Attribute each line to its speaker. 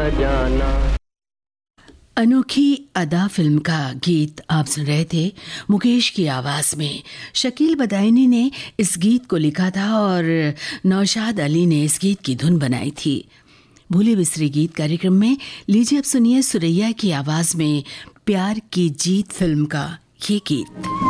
Speaker 1: खजाना।
Speaker 2: अनोखी अदा फिल्म का गीत आप सुन रहे थे मुकेश की आवाज में। शकील बदायूनी ने इस गीत को लिखा था और नौशाद अली ने इस गीत की धुन बनाई थी। भूले बिसरे गीत कार्यक्रम में लीजिए अब सुनिए सुरैया की आवाज में प्यार की जीत फिल्म का ये गीत।